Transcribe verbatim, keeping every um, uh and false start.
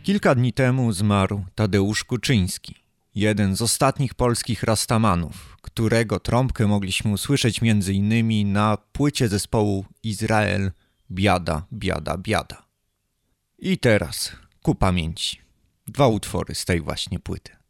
Kilka dni temu zmarł Tadeusz Kuczyński, jeden z ostatnich polskich rastamanów, którego trąbkę mogliśmy usłyszeć między innymi na płycie zespołu Izrael Biada, biada, biada. I teraz ku pamięci dwa utwory z tej właśnie płyty.